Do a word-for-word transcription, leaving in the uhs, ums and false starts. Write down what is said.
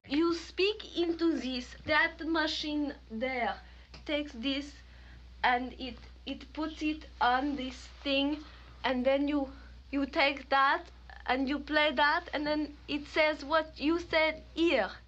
You speak into this. That machine there takes this and it it puts it on this thing, and then you you take that and you play that, and then it says what you said here.